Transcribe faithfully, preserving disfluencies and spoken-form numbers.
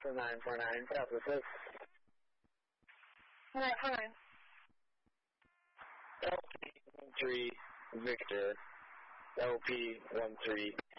for nine four nine, Southwest six. Alright, fine. L P one three Victor. L P one three